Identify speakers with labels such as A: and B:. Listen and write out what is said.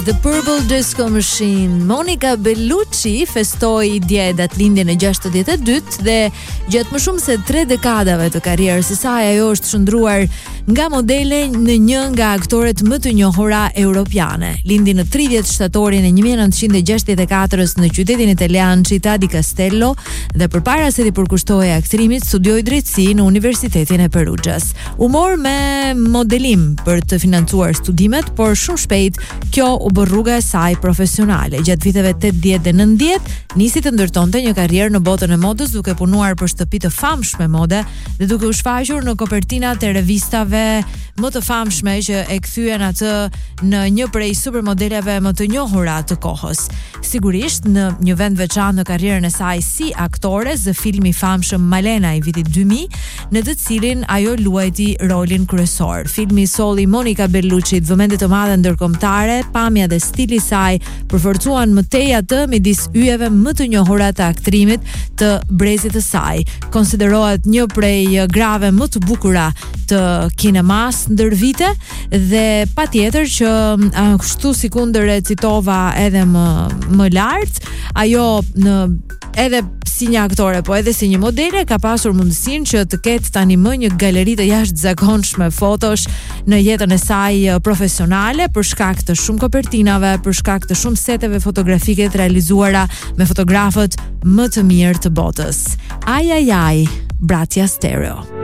A: The Purple Disco Machine. Monica Bellucci festoi dje datëlindjen e 62 dhe gjatë më shumë se 3 dekadave të karrierës së saj ajo është shndruar nga modele në një nga aktoret më të njohura europiane. Lindi në 30 shtatorin e 1964 në qytetin italian Città di Castello dhe përpara se t'i përkushtohej aktrimit studioi drejtësi në Universitetin e Perugias. U mor me modelim për të financuar studimet, por shumë shpejt kjo u bë rruga e saj profesionale. Gjatë viteve 80 dhe 90 nisi të ndërtonte një karrierë në botën e modës duke punuar për shtëpi të famshme mode dhe duke u shfaqur në kopertinat e revistave më të famshme që e kthyen atë në një prej supermodeleve më të njohura të kohës. Sigurisht në një vend veçantë në karrierën e saj si aktore, zë filmi i famshëm Malena i vitit 2000, në të cilin ajo luajti rolin kryesor. Filmi solli Monica Bellucci vëmendje të madhe ndërkombëtare, pamja dhe stili i saj përforcuan më tej atë midis yjeve më të njohura të aktrimit të brezit të saj. Konsiderohet një prej grave më të bukura të kinemas ndër vite dhe patjetër që kështu sikundër e citova edhe më lart, ajo edhe si një aktore, po edhe si një modele ka pasur mundësinë që të ketë tani më një galeri të jashtëzakonshme fotosh në jetën e saj profesionale për shkak të shumë kopertinave, për shkak të shumë seteve fotografike të realizuara me fotografët më të mirë të botës. Ai, Bratia Stereo.